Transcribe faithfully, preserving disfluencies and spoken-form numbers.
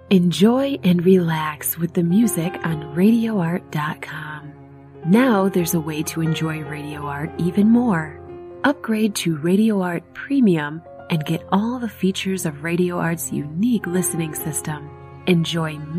Enjoy and relax with the music on radio art dot com. Now there's a way to enjoy Radio Art even more. Upgrade to Radio Art Premium and get all the features of Radio Art's unique listening system. Enjoy